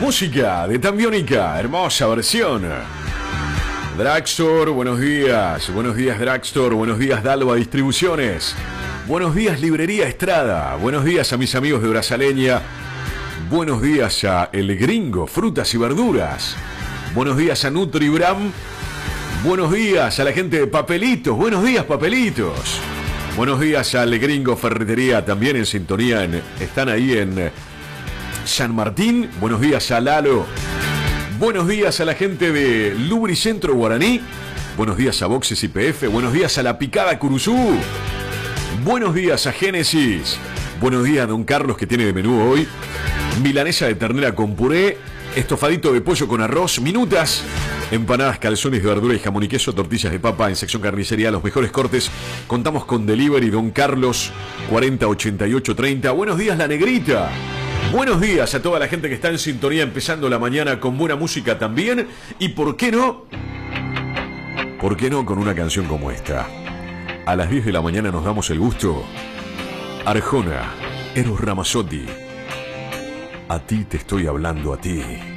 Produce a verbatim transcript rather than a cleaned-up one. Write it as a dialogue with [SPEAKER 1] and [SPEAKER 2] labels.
[SPEAKER 1] Música de Tambiónica, hermosa versión. Dragstore, buenos días. Buenos días, Dragstore. Buenos días, Dalva Distribuciones. Buenos días, Librería Estrada. Buenos días a mis amigos de Brazaleña. Buenos días a El Gringo, Frutas y Verduras. Buenos días a NutriBram. Buenos días a la gente de Papelitos. Buenos días, Papelitos. Buenos días al Gringo Ferretería, también en sintonía. En, están ahí en San Martín. Buenos días a Lalo. Buenos días a la gente de Lubricentro Guaraní. Buenos días a Boxes I P F. Buenos días a La Picada Curuzú. Buenos días a Génesis. Buenos días a Don Carlos, que tiene de menú hoy milanesa de ternera con puré, estofadito de pollo con arroz, minutas, empanadas, calzones de verdura y jamón y queso, tortillas de papa en sección carnicería, los mejores cortes. Contamos con delivery. Don Carlos cuarenta ochenta y ocho treinta. Buenos días, La Negrita. Buenos días a toda la gente que está en sintonía, empezando la mañana con buena música también. Y por qué no, por qué no con una canción como esta. A las diez de la mañana nos damos el gusto. Arjona, Eros Ramazzotti. A ti te estoy hablando, a ti.